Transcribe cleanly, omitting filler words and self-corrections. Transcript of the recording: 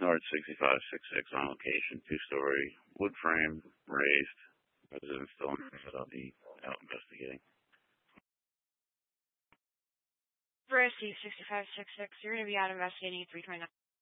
North 6566 on location, two-story, wood frame, raised. Residents still interested. I'll be out investigating. Receive 6566. You're going to be out investigating at 329.